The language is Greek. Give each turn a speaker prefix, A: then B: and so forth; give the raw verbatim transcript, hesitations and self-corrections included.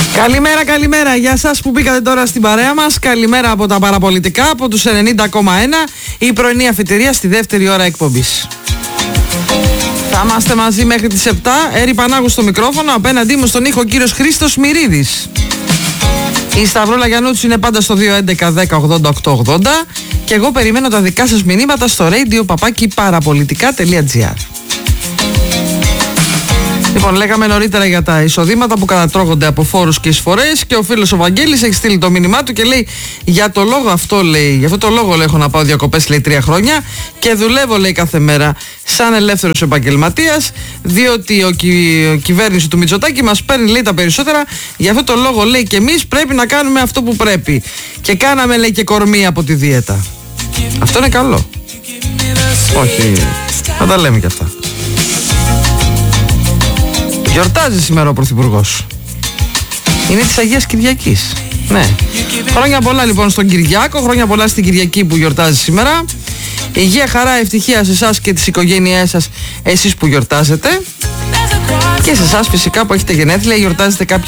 A: Καλημέρα, καλημέρα. Για εσάς που μπήκατε τώρα στην παρέα μας, καλημέρα από τα παραπολιτικά, από τους ενενήντα κόμμα ένα, η πρωινή αφετηρία στη δεύτερη ώρα εκπομπής. Θα είμαστε μαζί μέχρι τις επτά. Έρη Πανάγου στο μικρόφωνο, απέναντί μου στον ήχο ο κύριος Χρήστος Μυρίδης. Η Σταυρόλα Γιαννούτσου είναι πάντα στο δύο έντεκα δέκα ογδόντα οκτώ ογδόντα και εγώ περιμένω τα δικά σας μηνύματα στο radio παπάκι παραπολιτικά τελεία τζι άρ. Λοιπόν, λέγαμε νωρίτερα για τα εισοδήματα που κατατρώγονται από φόρους και εισφορές και ο φίλος ο Βαγγέλης έχει στείλει το μήνυμά του και λέει για το λόγο αυτό, λέει, για αυτό το λόγο λέει, έχω να πάω διακοπές, λέει, τρία χρόνια και δουλεύω, λέει, κάθε μέρα σαν ελεύθερος επαγγελματίας, διότι ο κυ... η κυβέρνηση του Μητσοτάκη μας παίρνει, λέει, τα περισσότερα. Γι' αυτό το λόγο, λέει, και εμείς πρέπει να κάνουμε αυτό που πρέπει. Και κάναμε, λέει, και κορμί από τη δίαιτα. Αυτό είναι καλό. Όχι, θα τα λέμε κι αυτά. Γιορτάζει σήμερα ο Πρωθυπουργός. Είναι της Αγίας Κυριακής. Ναι. Χρόνια πολλά λοιπόν στον Κυριάκο, χρόνια πολλά στην Κυριακή που γιορτάζει σήμερα. Υγεία, χαρά, ευτυχία σε εσάς και τις οικογένειές σας, εσείς που γιορτάζετε. Και σε εσάς φυσικά που έχετε γενέθλια, γιορτάζετε κάποια